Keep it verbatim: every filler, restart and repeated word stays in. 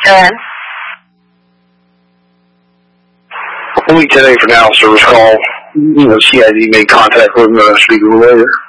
ten. Week today for now, service call. You know, C I D made contact with him, uh, speaking later.